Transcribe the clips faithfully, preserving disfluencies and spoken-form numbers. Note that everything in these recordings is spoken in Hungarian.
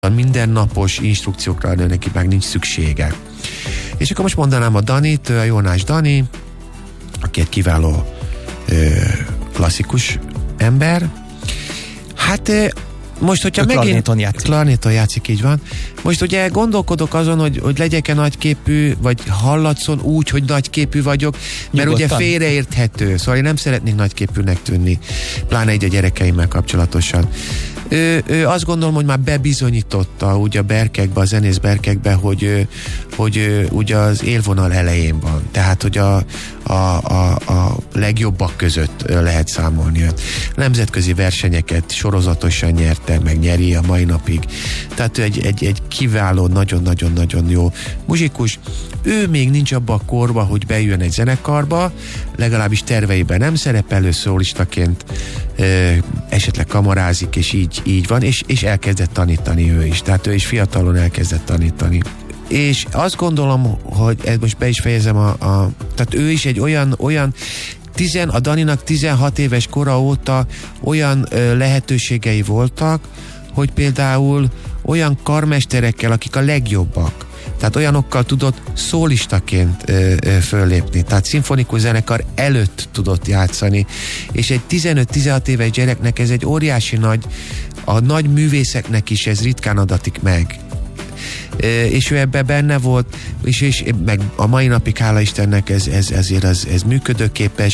mindennapos instrukciókra neki meg nincs szüksége. És akkor most mondanám a Danit, a Jónás Dani, aki egy kiváló ö, klasszikus ember. Hát ö, most, hogyha megint... Klarnéton játszik. Klarnéton játszik, így van. Most ugye gondolkodok azon, hogy, hogy legyek-e nagyképű, vagy hallatszon úgy, hogy nagyképű vagyok, mert Nyugodtan. ugye félreérthető. Szóval én nem szeretnék nagyképűnek tűnni, pláne így a gyerekeimmel kapcsolatosan. Ő, ő azt gondolom, hogy már bebizonyította ugye a berkekbe, a zenész berkekbe, hogy, hogy ugye az élvonal elején van. Tehát, hogy a, a, a, a legjobbak között lehet számolni. Nemzetközi versenyeket sorozatosan nyerte, meg nyeri a mai napig. Tehát ő egy, egy, egy kiváló, nagyon-nagyon-nagyon jó muzsikus. Ő még nincs abban a korban, hogy bejön egy zenekarba, legalábbis terveiben nem szerepelő szólistaként, esetleg kamarázik, és így, így van, és, és elkezdett tanítani ő is. Tehát ő is fiatalon elkezdett tanítani. És azt gondolom, hogy ez most be is fejezem a, a tehát ő is egy olyan, olyan tizen, a Daninak tizenhat éves kora óta olyan ö, lehetőségei voltak, hogy például olyan karmesterekkel, akik a legjobbak, tehát olyanokkal tudott szólistaként ö, ö, föllépni, tehát szimfonikus zenekar előtt tudott játszani, és egy tizenöt-tizenhat éves gyereknek ez egy óriási nagy, a nagy művészeknek is ez ritkán adatik meg. Ö, és ő ebben benne volt, és, és meg a mai napig, hála Istennek, ez, ez, ezért ez, ez működőképes.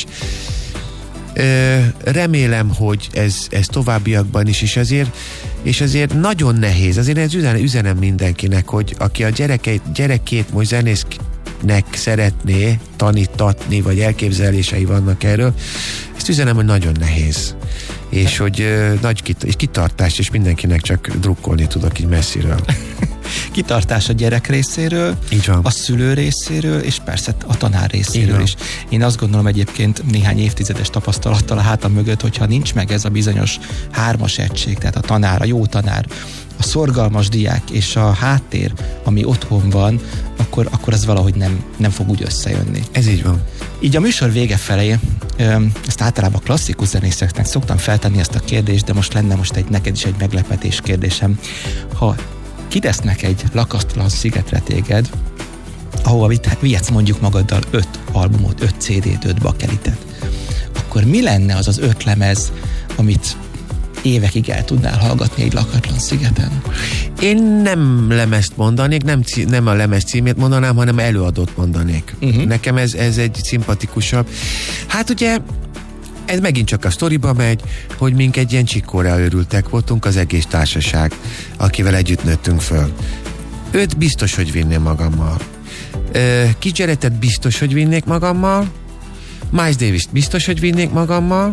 Ö, remélem, hogy ez, ez továbbiakban is, és azért, és azért nagyon nehéz, azért ez üzenem, üzenem mindenkinek, hogy aki a gyerekeit, gyerekét most zenésznek szeretné tanítatni, vagy elképzelései vannak erről, ezt üzenem, hogy nagyon nehéz. És hogy ö, nagy kit- és kitartást, és mindenkinek csak drukkolni tudok így messziről. Kitartás a gyerek részéről, a szülő részéről, és persze a tanár részéről is. Én azt gondolom egyébként néhány évtizedes tapasztalattal a hátam mögött, hogyha nincs meg ez a bizonyos hármas egység, tehát a tanár, a jó tanár, a szorgalmas diák és a háttér, ami otthon van, akkor, akkor ez valahogy nem, nem fog úgy összejönni. Ez így van. Így a műsor vége felé, ezt általában klasszikus zenészeknek szoktam feltenni ezt a kérdést, de most lenne most egy, neked is egy meglepetés kérdésem. Ha kitesznek egy lakasztalan szigetre téged, ahova vihetsz mondjuk magaddal öt albumot, öt cé dét, öt bakelitet, akkor mi lenne az az öt lemez, amit évekig el tudnál hallgatni egy lakatlan szigeten? Én nem lemezt mondanék, nem, cí- nem a lemez címét mondanám, hanem előadót mondanék. Uh-huh. Nekem ez, ez egy szimpatikusabb. Hát ugye ez megint csak a sztoriba megy, hogy mink egy ilyen csikóra őrültek voltunk, az egész társaság, akivel együtt nőttünk föl. Őt biztos, hogy vinném magammal. Keith Jarrettet biztos, hogy vinnék magammal. Miles Davis-t biztos, hogy vinnék magammal.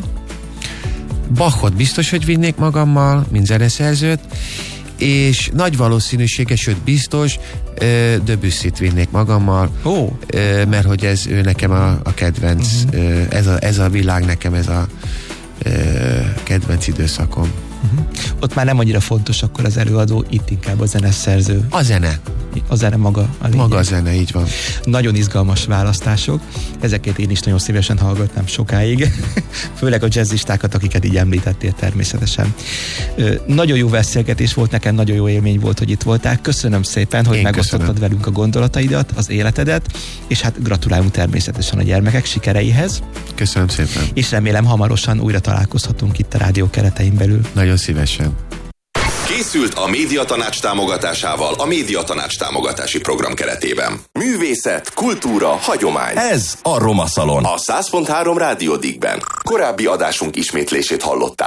Bachot biztos, hogy vinnék magammal, mint zeneszerzőt, és nagy valószínűsége, sőt biztos, uh, Debussyt vinnék magammal, oh. uh, mert hogy ez ő nekem a, a kedvenc, uh-huh. uh, ez, a, ez a világ nekem ez a uh, kedvenc időszakom. Uh-huh. Ott már nem annyira fontos akkor az előadó, itt inkább a zeneszerző. A zene. A zene maga a lényeg. Maga a zene, így van. Nagyon izgalmas választások. Ezeket én is nagyon szívesen hallgatnám sokáig. Főleg a jazzistákat, akiket így említettél természetesen. Ö, nagyon jó beszélgetés volt, nekem nagyon jó élmény volt, hogy itt voltál. Köszönöm szépen, hogy én megosztottad köszönöm. velünk a gondolataidat, az életedet, és hát gratulálunk természetesen a gyermekek sikereihez. Köszönöm szépen. És remélem hamarosan újra találkozhatunk itt a rádió keretein belül. Nagyon szívesen. Készült a Médiatanács támogatásával a Médiatanács támogatási program keretében. Művészet, kultúra, hagyomány. Ez a Roma Szalon. A száz pont három Rádió Digben. Korábbi adásunk ismétlését hallották.